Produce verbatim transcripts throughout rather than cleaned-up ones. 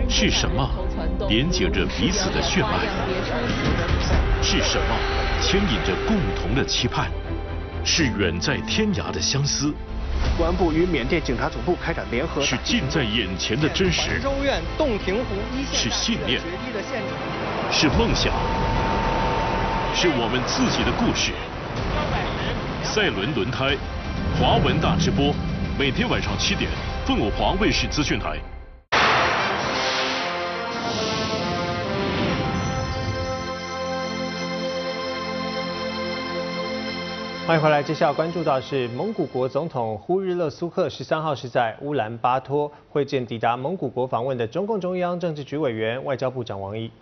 是什么连接着彼此的血脉？是什么牵引着共同的期盼？是远在天涯的相思。 公安部与缅甸警察总部开展联合。 是近在眼前的真实。 州院洞庭湖一线。 是信念。是梦想。是我们自己的故事。赛伦轮胎，华文大直播，每天晚上七点，凤凰卫视资讯台。 欢迎回来，接下来关注到是蒙古国总统呼日勒苏赫十三号是在乌兰巴托会见抵达蒙古国访问的中共中央政治局委员、外交部长王毅。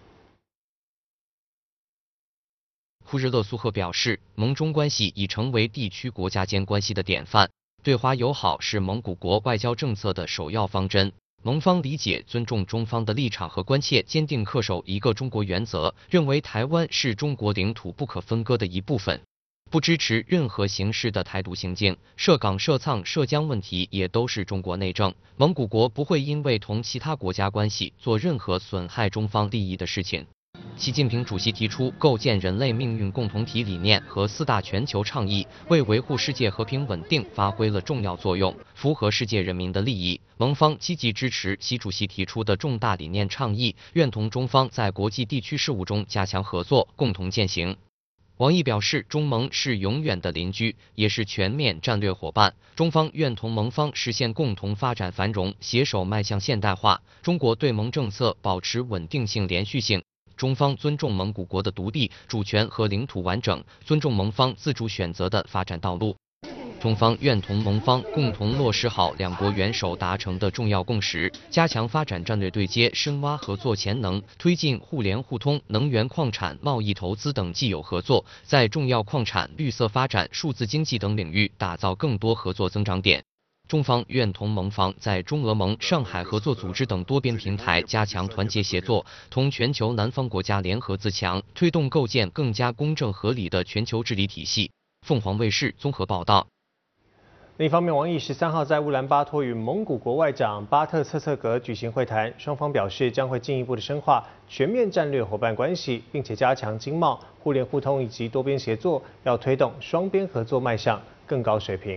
呼日勒苏赫表示，蒙中关系已成为地区国家间关系的典范，对华友好是蒙古国外交政策的首要方针。蒙方理解、尊重中方的立场和关切，坚定恪守一个中国原则，认为台湾是中国领土不可分割的一部分。不支持任何形式的台独行径，涉港、涉藏、涉疆问题也都是中国内政。蒙古国不会因为同其他国家关系做任何损害中方利益的事情。习近平主席提出构建人类命运共同体理念和四大全球倡议，为维护世界和平稳定发挥了重要作用，符合世界人民的利益。蒙方积极支持习主席提出的重大理念倡议，愿同中方在国际地区事务中加强合作，共同践行。王毅表示，中蒙是永远的邻居，也是全面战略伙伴。中方愿同蒙方实现共同发展繁荣，携手迈向现代化。中国对蒙政策保持稳定性、连续性。中方尊重蒙古国的独立、主权和领土完整，尊重蒙方自主选择的发展道路。中方愿同蒙方共同落实好两国元首达成的重要共识，加强发展战略对接，深挖合作潜能，推进互联互通、能源、矿产、贸易、投资等既有合作，在重要矿产、绿色发展、数字经济等领域打造更多合作增长点。中方愿同蒙方在中俄蒙、上海合作组织等多边平台加强团结协作，同全球南方国家联合自强，推动构建更加公正合理的全球治理体系。凤凰卫视综合报道。 另一方面，王毅十三号在乌兰巴托与蒙古国外长巴特策策格举行会谈，双方表示将会进一步的深化全面战略伙伴关系，并且加强经贸、互联互通以及多边协作，要推动双边合作迈向更高水平。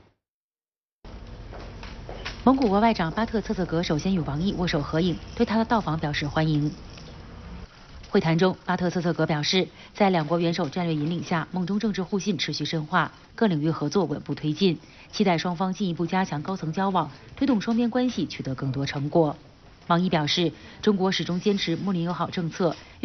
蒙古国外长巴特策策格首先与王毅握手合影，对他的到访表示欢迎。会谈中，巴特策策格表示，在两国元首战略引领下，蒙中政治互信持续深化，各领域合作稳步推进，期待双方进一步加强高层交往，推动双边关系取得更多成果。王毅表示，中国始终坚持睦邻友好政策。